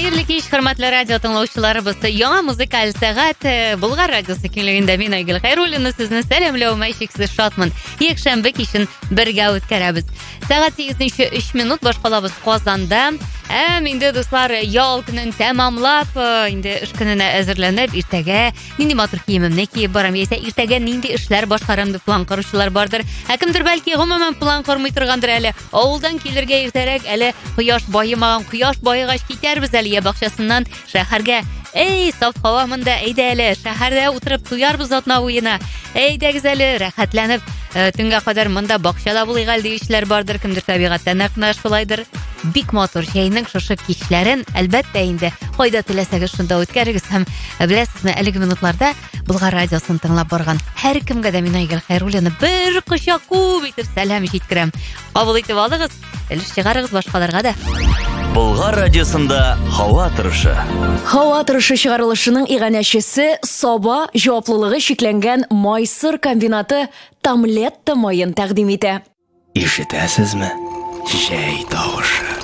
Хәерле кич, хөрмәтле радио тыңлаучыларыбыз. Яңа музыкаль сәгать Болгар радиосы килгәндә мин Айгөл Хәйруллина сезне сәламләү шексез шатмын. Якшәмбе кичен бергә үткәрәбез. Сәгать 8:03 башкалабыз Казанда. Инде дуслар, ял көнен тәмамлап, инде эш көненә әзерләнеп, иртәгә нинди матур киемемне киеп барам, яисә иртәгә нинди эшләр башкарам дип план коручылар бардыр. Кемдер бәлки гомумән план кормый торгандыр әле. Авылдан килергә иртәрәк, әле кояш баемаган, кояш баегач китәрбез әле я бакчасыннан шәһәргә. Эй, саф һава монда, әйдә әле, шәһәрдә утырып туярбыз атна уена. Әйдәгез әле, рәхәтләнеп, төнгә кадәр монда бакчада булыйк әле дигәчләр бардыр, кемдер табигатьтә нәкъ шулайдыр. Бик матур җәйнең шушы кичләрен, әлбәттә инде, кайда теләсәгез шунда үткәрегез һәм беләсезме, әлеге минутларда Болгар радиосын тыңлап барган һәр кемгә дә мин Айгөл Хәйруллина бер кочак күп итеп сәлам җиткерәм. Кабул итеп алыгыз, өлеш чыгарыгыз башкаларга да. Болгар радиосында һава торышы. Һава торышы чыгарылышының иганәчесе Саба җаваплылыгы шикләнгән Майсыр комбинаты Тамлетта майын тәкъдим итә. Ишетәсезме? Җәй тавышы.